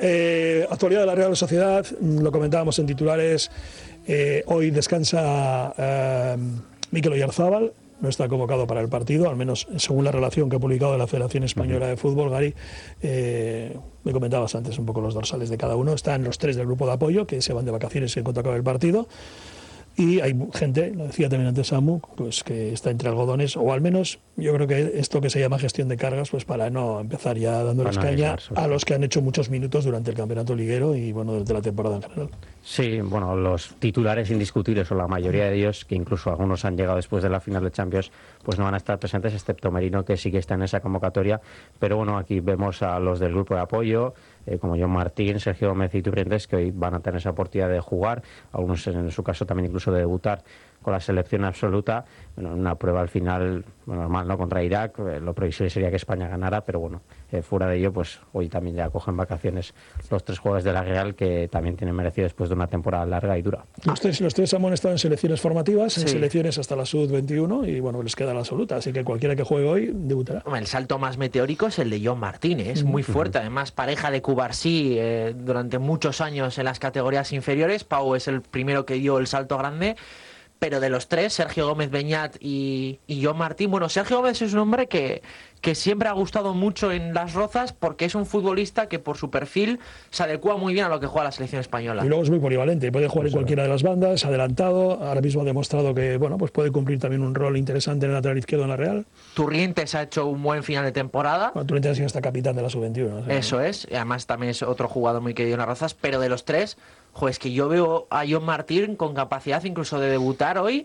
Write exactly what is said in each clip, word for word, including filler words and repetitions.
eh, actualidad de la Real Sociedad, lo comentábamos en titulares, eh, hoy descansa eh, Mikel Oyarzábal, no está convocado para el partido, al menos según la relación que ha publicado la Federación Española de Fútbol. Gary, eh, me comentabas antes un poco los dorsales de cada uno. Están los tres del grupo de apoyo, que se van de vacaciones en cuanto acabe el partido. Y hay gente, lo decía también antes Samu, pues que está entre algodones, o al menos yo creo que esto que se llama gestión de cargas, pues para no empezar ya dándoles caña a los que han hecho muchos minutos durante el campeonato liguero y bueno, durante la temporada en general. Sí, bueno, los titulares indiscutibles, o la mayoría de ellos, que incluso algunos han llegado después de la final de Champions, pues no van a estar presentes, excepto Merino, que sí que está en esa convocatoria. Pero bueno, aquí vemos a los del grupo de apoyo, eh, como John Martín, Sergio Gómez y Turrientes, que hoy van a tener esa oportunidad de jugar, algunos en su caso también incluso de debutar con la selección absoluta. Bueno, una prueba al final, bueno, normal, ¿no? Contra Irak, eh, lo previsible sería que España ganara, pero bueno, eh, fuera de ello, pues hoy también ya cogen vacaciones los tres jugadores de la Real, que también tienen merecido después de una temporada larga y dura. Los tres, los tres han estado en selecciones formativas, en Sí. selecciones hasta la sub veintiuno, y bueno, les queda la absoluta, así que cualquiera que juegue hoy debutará. El salto más meteórico es el de John Martínez, es muy fuerte, además pareja de Cubarsí eh, durante muchos años en las categorías inferiores. Pau es el primero que dio el salto grande, pero de los tres, Sergio Gómez Beñat y, y John Martín, bueno, Sergio Gómez es un hombre que, que siempre ha gustado mucho en Las Rozas, porque es un futbolista que por su perfil se adecua muy bien a lo que juega la selección española. Y luego es muy polivalente, puede jugar en cualquiera de las bandas, adelantado, ahora mismo ha demostrado que bueno, pues puede cumplir también un rol interesante en el lateral izquierdo en la Real. Turrientes ha hecho un buen final de temporada. Bueno, Turrientes ha sido hasta capitán de la sub veintiuno. O sea, Eso es, y además también es otro jugador muy querido en Las Rozas, pero de los tres, joder, es que yo veo a John Martín con capacidad incluso de debutar hoy,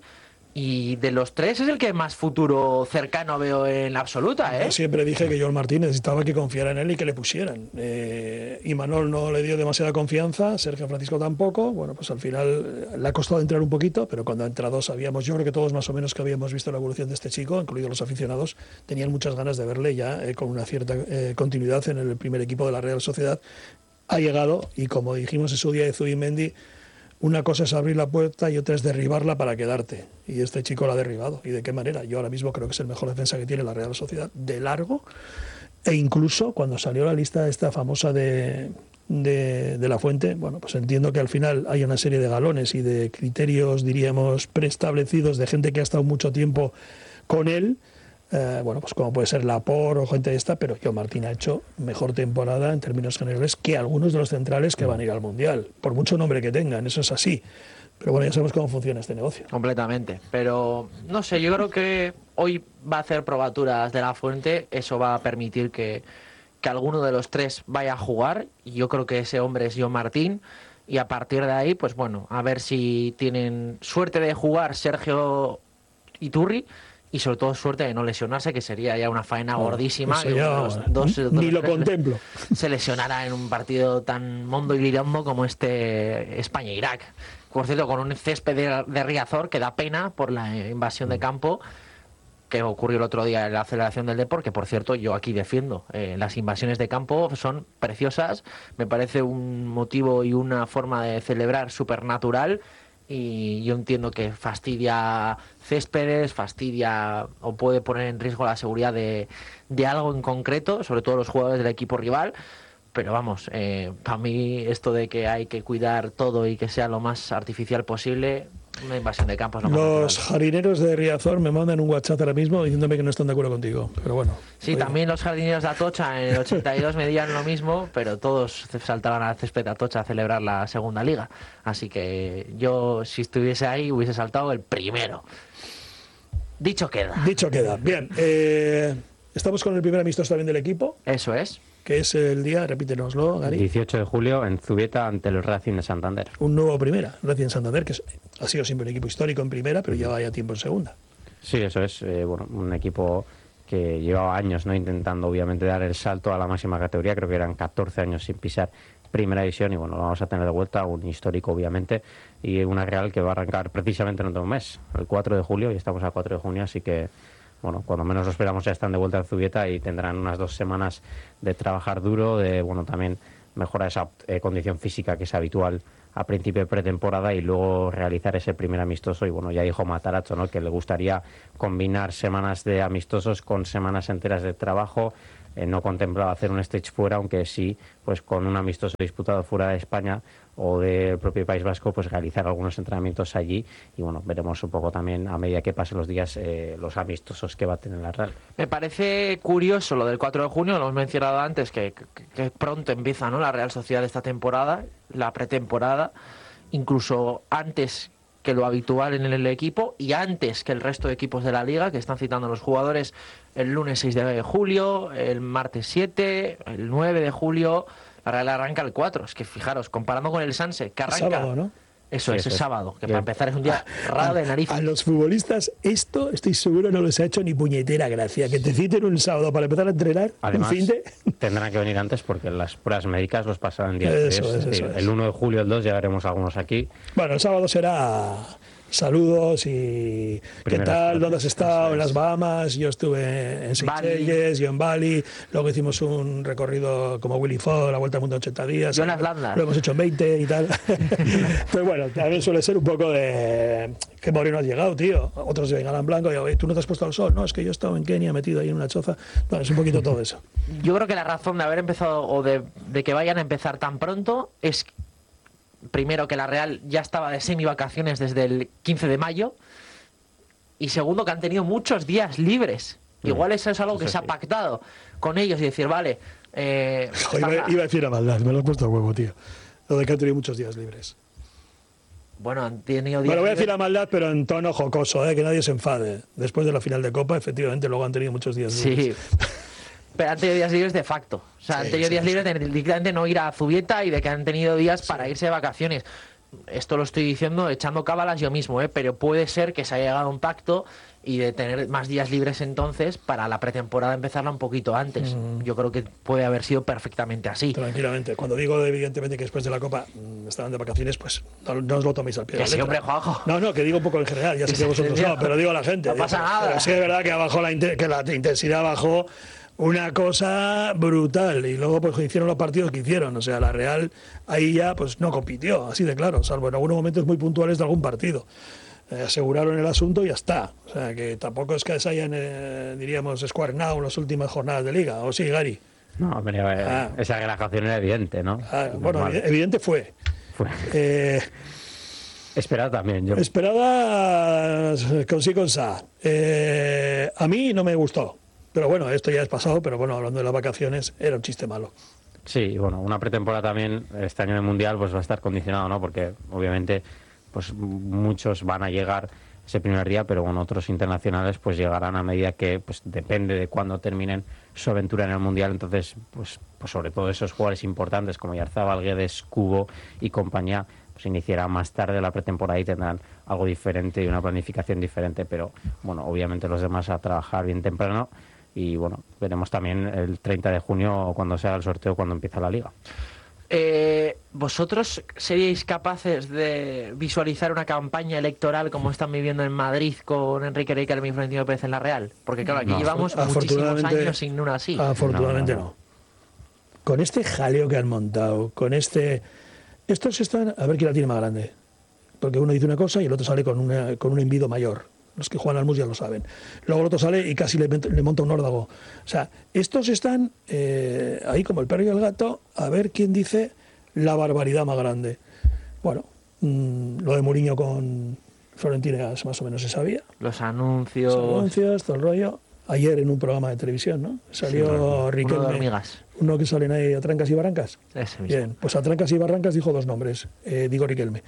y de los tres es el que más futuro cercano veo en la absoluta, ¿eh? Yo siempre dije que John Martín necesitaba que confiara en él y que le pusieran. Eh, Imanol no le dio demasiada confianza, Sergio Francisco tampoco. Bueno, pues al final le ha costado entrar un poquito, pero cuando ha entrado sabíamos, yo creo que todos más o menos que habíamos visto la evolución de este chico, incluidos los aficionados, tenían muchas ganas de verle ya eh, con una cierta eh, continuidad en el primer equipo de la Real Sociedad. Ha llegado y, como dijimos en su día de Zubimendi, una cosa es abrir la puerta y otra es derribarla para quedarte. Y este chico la ha derribado. ¿Y de qué manera? Yo ahora mismo creo que es el mejor defensa que tiene la Real Sociedad, de largo. E incluso cuando salió la lista esta famosa de, de, de La Fuente, bueno, pues entiendo que al final hay una serie de galones y de criterios, diríamos, preestablecidos de gente que ha estado mucho tiempo con él. Eh, bueno, pues como puede ser Laporte o gente de esta, pero John Martín ha hecho mejor temporada en términos generales que algunos de los centrales que van a ir al Mundial, por mucho nombre que tengan, eso es así. Pero bueno, ya sabemos cómo funciona este negocio. Completamente, pero no sé, yo creo que hoy va a hacer probaturas de La Fuente, eso va a permitir que, que alguno de los tres vaya a jugar, y yo creo que ese hombre es John Martín, y a partir de ahí, pues bueno, a ver si tienen suerte de jugar Sergio y Turri, y sobre todo suerte de no lesionarse, que sería ya una faena oh, gordísima. Pues ya, dos, dos, dos, ni dos, lo contemplo. Se lesionará en un partido tan mondo y lirondo como este España-Irak. Por cierto, con un césped de, de Riazor que da pena por la invasión de campo que ocurrió el otro día en la celebración del Depor, que por cierto yo aquí defiendo. Eh, las invasiones de campo son preciosas, me parece un motivo y una forma de celebrar supernatural. Y yo entiendo que fastidia céspedes, fastidia o puede poner en riesgo la seguridad de, de algo en concreto, sobre todo los jugadores del equipo rival. Pero vamos, eh, para mí esto de que hay que cuidar todo y que sea lo más artificial posible, una invasión de campos no. Los jarineros de Riazor me mandan un WhatsApp ahora mismo diciéndome que no están de acuerdo contigo, pero bueno. Sí, oye. También los jardineros de Atocha en el ochenta y dos medían lo mismo, pero todos saltaban al césped de Atocha a celebrar la segunda liga. Así que yo, si estuviese ahí, hubiese saltado el primero. Dicho queda. Dicho queda. Bien, eh, estamos con el primer amistoso también del equipo. Eso es. Que es el día, repítenoslo, Gary. dieciocho de julio en Zubieta ante el Racing de Santander. Un nuevo primera, Racing Santander, que es, ha sido siempre un equipo histórico en primera, pero lleva ya tiempo en segunda. Sí, eso es. Eh, bueno, un equipo que llevaba años no intentando obviamente dar el salto a la máxima categoría. Creo que eran catorce años sin pisar primera división y bueno, vamos a tener de vuelta un histórico obviamente y una Real que va a arrancar precisamente en otro mes, el cuatro de julio, y estamos a cuatro de junio, así que bueno, cuando menos lo esperamos ya están de vuelta en Zubieta y tendrán unas dos semanas de trabajar duro, de bueno también mejorar esa eh, condición física que es habitual a principio de pretemporada y luego realizar ese primer amistoso. Y bueno, ya dijo Matarazzo, ¿no?, que le gustaría combinar semanas de amistosos con semanas enteras de trabajo, eh, no contemplaba hacer un stage fuera, aunque sí, pues con un amistoso disputado fuera de España o del propio País Vasco, pues realizar algunos entrenamientos allí. Y bueno, veremos un poco también a medida que pasen los días eh, los amistosos que va a tener la Real. Me parece curioso lo del cuatro de junio, lo hemos mencionado antes, que, que, que pronto empieza, ¿no?, la Real Sociedad de esta temporada, la pretemporada, incluso antes que lo habitual en el equipo y antes que el resto de equipos de la Liga, que están citando a los jugadores el lunes seis de julio, el martes siete, el nueve de julio. La Real arranca el cuatro. Es que fijaros, comparando con el Sanse, que arranca... Sábado, ¿no? Eso Sí, es, eso es es. sábado, que Bien. para empezar es un día raro de narices. A los futbolistas esto, estoy seguro, no les ha hecho ni puñetera gracia. Que te citen un sábado para empezar a entrenar, Además, un fin de... tendrán que venir antes porque las pruebas médicas los pasarán días Eso tres. es, Es decir, eso es. el uno de julio, el dos, ya veremos algunos aquí. Bueno, el sábado será saludos y ¿qué Primeras tal? fotos. ¿Dónde has estado? Eso En las es. Bahamas, yo estuve en Seychelles, yo en Bali, luego hicimos un recorrido como Willy Fogg, la vuelta al mundo en ochenta días. Yo en las Landas. Lo hemos hecho en veinte y tal. Pero bueno, también suele ser un poco de qué moreno has llegado, tío. Otros llegan en blanco y digo, tú no te has puesto al sol. No, es que yo he estado en Kenia metido ahí en una choza. Bueno, es un poquito todo eso. Yo creo que la razón de haber empezado o de, de que vayan a empezar tan pronto es, primero, que la Real ya estaba de semi-vacaciones desde el quince de mayo y segundo, que han tenido muchos días libres. Igual eso es algo Eso que se ha sí. pactado con ellos y decir, vale... Eh, Jo, iba, esta- iba a decir a maldad, me lo has puesto a huevo, tío. Lo de que han tenido muchos días libres. Bueno, han tenido días Bueno, voy a decir libres. a maldad, pero en tono jocoso, ¿eh? Que nadie se enfade. Después de la final de Copa, efectivamente, luego han tenido muchos días Sí, libres. pero han tenido días libres de facto. O sea, han Sí, tenido sí, días sí. libres de directamente no ir a Zubieta y de que han tenido días para irse de vacaciones. Esto lo estoy diciendo echando cábalas yo mismo, ¿eh? Pero puede ser que se haya llegado a un pacto y de tener más días libres entonces para la pretemporada empezarla un poquito antes. Mm. Yo creo que puede haber sido perfectamente así. Tranquilamente. Cuando digo, evidentemente, que después de la Copa mm, estaban de vacaciones, pues no, no os lo toméis al pie de Que la sí, letra. hombre, Juanjo. No, no, que digo un poco en general, ya sé Que que sí, vosotros tío. no, pero digo a la gente. No digo, pasa pero- nada. Pero sí es verdad que, bajó la, inte- que la intensidad bajó una cosa brutal y luego pues hicieron los partidos que hicieron. O sea, la Real ahí ya pues no compitió, así de claro, salvo en algunos momentos muy puntuales de algún partido. Eh, aseguraron el asunto y ya está. O sea, que tampoco es que se hayan, eh, diríamos, escuarnado en las últimas jornadas de Liga. ¿O sí, Gary? No, hombre, eh, Ah. esa relajación era evidente, ¿no? Ah, bueno, Normal. evidente fue. Fue Eh, esperado también. Yo, esperada con sí con sa. Eh, a mí no me gustó. Pero bueno, esto ya es pasado, pero bueno, hablando de las vacaciones, era un chiste malo. Sí, y bueno, una pretemporada también, este año en el Mundial, pues va a estar condicionado, ¿no? Porque obviamente pues muchos van a llegar ese primer día, pero bueno, otros internacionales pues llegarán a medida que, pues depende de cuándo terminen su aventura en el Mundial. Entonces, pues, pues sobre todo esos jugadores importantes como Yarzábal, Guedes, Cubo y compañía, pues iniciarán más tarde la pretemporada y tendrán algo diferente y una planificación diferente, pero bueno, obviamente los demás a trabajar bien temprano. Y bueno, veremos también el treinta de junio cuando se haga el sorteo, cuando empieza la Liga. Eh, ¿Vosotros seríais capaces de visualizar una campaña electoral como están viviendo en Madrid con Enrique Riquelme y Florentino Pérez en la Real? Porque claro, aquí No, llevamos muchísimos afortunadamente- años sin una así. Afortunadamente No, no, no, no. Con este jaleo que han montado, con este... Estos están... A ver quién la tiene más grande. Porque uno dice una cosa y el otro sale con, una, con un envido mayor. Los que juegan al mus ya lo saben. Luego el otro sale y casi le, le monta un órdago. O sea, estos están eh, ahí como el perro y el gato a ver quién dice la barbaridad más grande. Bueno, mmm, lo de Mourinho con Florentino ya más o menos se sabía. Los anuncios. Los anuncios, todo el rollo. Ayer en un programa de televisión, ¿no? Salió Sí, uno Riquelme. de hormigas. Uno que salen ahí a trancas y barrancas. Ese mismo. Bien, pues a trancas y barrancas dijo dos nombres. Eh, digo Riquelme.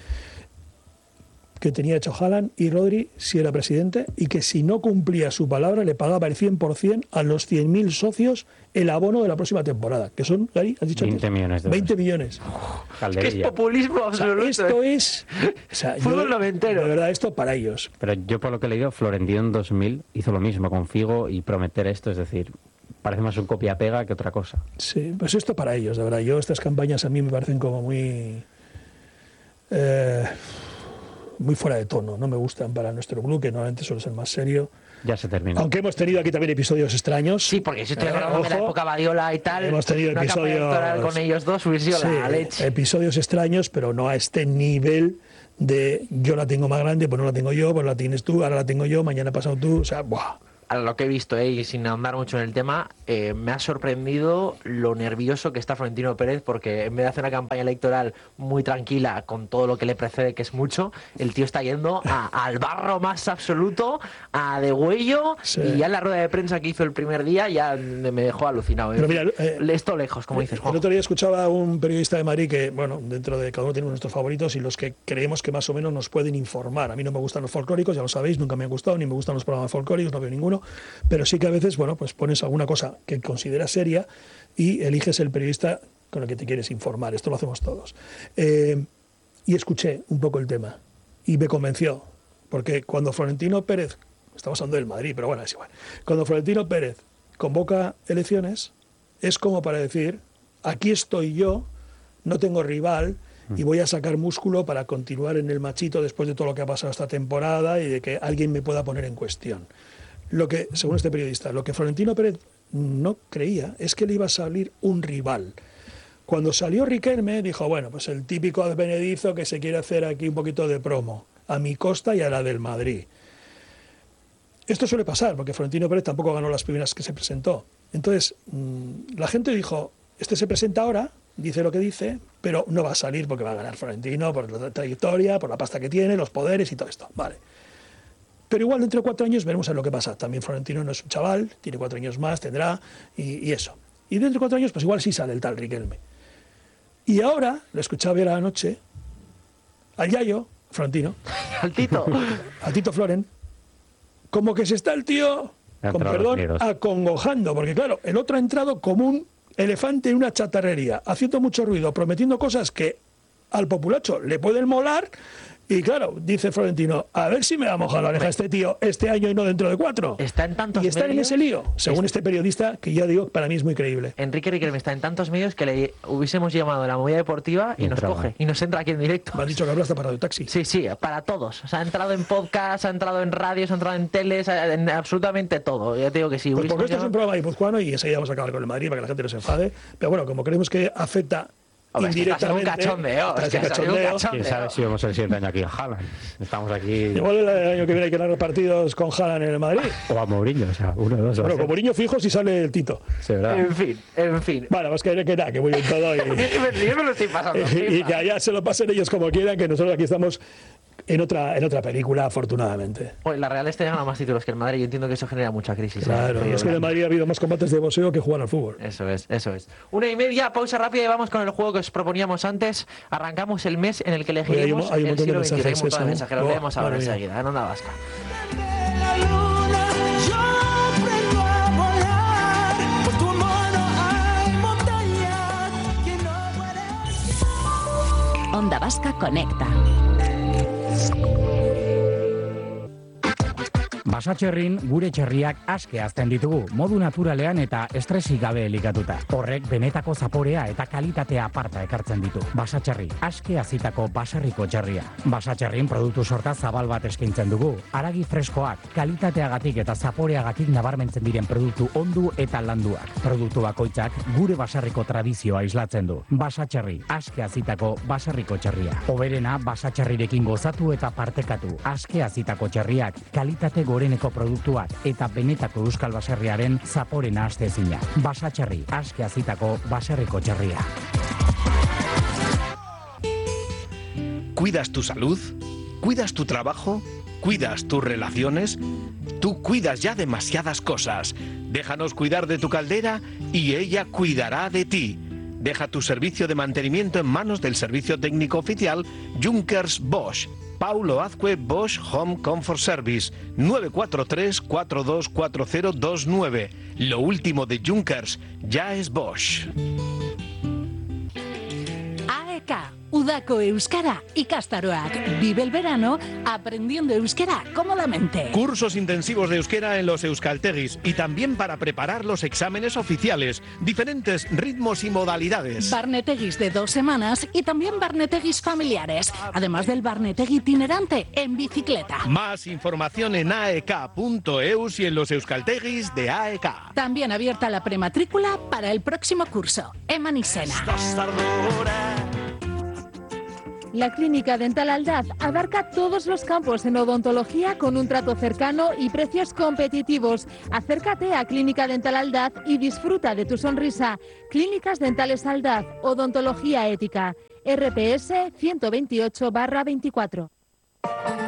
Que tenía hecho Haaland y Rodri si era presidente y que si no cumplía su palabra le pagaba el cien por ciento a los cien mil socios el abono de la próxima temporada. Que son, Gary, ¿has dicho veinte antes? millones de veinte euros. millones. Que es Calderilla. populismo O sea, absoluto. esto ¿eh? es... O sea, yo- Fútbol noventero. De verdad, esto para ellos. Pero yo por lo que he leído, Florentino en dos mil hizo lo mismo con Figo y prometer esto, es decir, parece más un copia-pega que otra cosa. Sí, pues esto para ellos, de verdad. Yo estas campañas a mí me parecen como muy... eh, muy fuera de tono, no me gustan para nuestro club, que normalmente suele ser más serio. Ya se terminó. Aunque hemos tenido aquí también episodios extraños. Sí, porque si estoy Eh, hablando de la ojo, época Badiola y tal, hemos tenido una campaña episodios- electoral con ellos dos hubiese sido Sí, la leche. episodios extraños, pero no a este nivel de yo la tengo más grande, pues no la tengo yo, pues la tienes tú, ahora la tengo yo, mañana ha pasado tú, o sea, ¡buah! a lo que he visto, eh, y sin ahondar mucho en el tema, eh, me ha sorprendido lo nervioso que está Florentino Pérez, porque en vez de hacer una campaña electoral muy tranquila con todo lo que le precede, que es mucho, el tío está yendo a, al barro más absoluto, a degüello, sí. Y ya en la rueda de prensa que hizo el primer día ya me dejó alucinado. Pero mira, eh, esto lejos, como dices, Juan. El otro día escuchaba a un periodista de Madrid que, bueno, dentro de cada uno tenemos nuestros favoritos y los que creemos que más o menos nos pueden informar. A mí no me gustan los folclóricos, ya lo sabéis, nunca me han gustado, ni me gustan los programas folclóricos, no veo ninguno, pero sí que a veces, bueno, pues pones alguna cosa que consideras seria y eliges el periodista con el que te quieres informar. Esto lo hacemos todos. Eh, y escuché un poco el tema y me convenció, porque cuando Florentino Pérez, estamos hablando del Madrid, pero bueno, es igual, cuando Florentino Pérez convoca elecciones, es como para decir, aquí estoy yo, no tengo rival, y voy a sacar músculo para continuar en el machito después de todo lo que ha pasado esta temporada y de que alguien me pueda poner en cuestión. Lo que, según este periodista, lo que Florentino Pérez no creía es que le iba a salir un rival. Cuando salió Riquelme, dijo, bueno, pues el típico advenedizo que se quiere hacer aquí un poquito de promo, a mi costa y a la del Madrid. Esto suele pasar, porque Florentino Pérez tampoco ganó las primeras que se presentó. Entonces, la gente dijo, este se presenta ahora, dice lo que dice, pero no va a salir porque va a ganar Florentino por la trayectoria, por la pasta que tiene, los poderes y todo esto. Vale. Pero igual dentro de cuatro años veremos a lo que pasa. También Florentino no es un chaval, tiene cuatro años más, tendrá, y, y eso. Y dentro de cuatro años, pues igual sí sale el tal Riquelme. Y ahora, lo escuchaba ver anoche, al Yayo, Florentino, al Tito, al Tito Floren, como que se está el tío, con perdón, acongojando, porque claro, el otro ha entrado como un elefante en una chatarrería, haciendo mucho ruido, prometiendo cosas que al populacho le pueden molar. Y claro, dice Florentino, a ver si me va a mojar la oreja este tío este año y no dentro de cuatro. Está en tantos y está medios, en ese lío, según este periodista, que ya digo, para mí es muy creíble. Enrique Riquelme está en tantos medios que le hubiésemos llamado a la movida deportiva y, y nos coge, y nos entra aquí en directo. Me han dicho que habla hasta para el taxi. Sí, sí, para todos. O sea, ha entrado en podcast, ha entrado en radios, ha entrado en teles, en absolutamente todo. Ya te digo que sí. Pues porque esto llamado... es un programa guipuzcoano y enseguida vamos a acabar con el Madrid para que la gente no se enfade. Pero bueno, como creemos que afecta... Hombre, indirectamente. Es que un cachondeo. Es que un cachondeo. ¿Quién sabe si vemos el siguiente año aquí a Haaland? Estamos aquí... Igual el año que viene hay que narrar partidos con Haaland en el Madrid. O a Mourinho, o sea, uno de dos. Bueno, con Mourinho fijo si sale el Tito. Sí, ¿verdad? En fin, en fin. Bueno, pues que, que nada, que muy bien todo. Y, yo me lo estoy pasando. Y, y que allá se lo pasen ellos como quieran, que nosotros aquí estamos... En otra, en otra película, afortunadamente. Oye, la Real este gana más títulos que el Madrid. Yo entiendo que eso genera mucha crisis. Claro, ¿eh? es que en el Madrid ha habido más combates de boxeo que jugar al fútbol. Eso es, eso es. Una y media, pausa rápida y vamos con el juego que os proponíamos antes. Arrancamos el mes en el que elegiremos Oye, hay un, hay un el siglo veintiuno. Hay un montón de mensajes, los oh, leemos ahora mía. enseguida, en Onda Vasca. Onda Vasca Conecta. Basatxerrin gure txerriak aske hazten ditugu, modu naturalean eta estresik gabe elikatuta. Horrek benetako zaporea eta kalitatea aparta ekartzen ditu. Basatxerri, aske hazitako baserriko txerria. Basatxerrin produktu sorta zabal bat eskaintzen dugu. Haragi freskoak, kalitateagatik eta zaporeagatik nabarmentzen diren produktu ondu eta landuak. Produktu bakoitzak gure baserriko tradizioa islatzen du. Basatxerri, aske hazitako baserriko txerria. Hoberena basatxerrirekin gozatu eta partekatu. Aske hazitako txerriak, kalitate goreneko produktuak eta benetako euskal baserriaren zaporena astezina. Basatxerri, aske hazitako baserriko txerria. ¿Cuidas tu salud? ¿Cuidas tu trabajo? ¿Cuidas tus relaciones? Tú cuidas ya demasiadas cosas. Déjanos cuidar de tu caldera y ella cuidará de ti. Deja tu servicio de mantenimiento en manos del servicio técnico oficial Junkers Bosch. Paulo Azcue Bosch Home Comfort Service, nueve cuatro tres, cuatro dos cuatro cero dos nueve. Lo último de Junkers ya es Bosch. A E K, Udako Euskara ikastaroak. Vive el verano aprendiendo euskera cómodamente. Cursos intensivos de euskera en los euskaltegis y también para preparar los exámenes oficiales. Diferentes ritmos y modalidades. Barnetegis de dos semanas y también barnetegis familiares. Además del barnetegui itinerante en bicicleta. Más información en a e k punto e u s y en los euskaltegis de A E K. También abierta la prematrícula para el próximo curso. Eman izena. La Clínica Dental Aldaz abarca todos los campos en odontología con un trato cercano y precios competitivos. Acércate a Clínica Dental Aldaz y disfruta de tu sonrisa. Clínicas Dentales Aldaz, odontología ética. R P S ciento veintiocho barra veinticuatro.